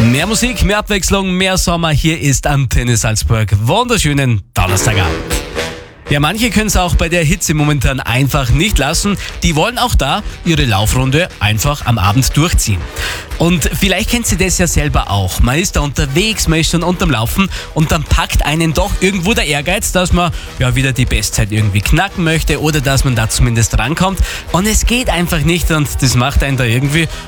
Mehr Musik, mehr Abwechslung, mehr Sommer. Hier ist Antenne Salzburg. Wunderschönen Donnerstagabend. Ja, manche können es auch bei der Hitze momentan einfach nicht lassen. Die wollen auch da ihre Laufrunde einfach am Abend durchziehen. Und vielleicht kennt ihr das ja selber auch. Man ist da unterwegs, man ist schon unterm Laufen und dann packt einen doch irgendwo der Ehrgeiz, dass man ja wieder die Bestzeit irgendwie knacken möchte oder dass man da zumindest rankommt. Und es geht einfach nicht und das macht einen da irgendwie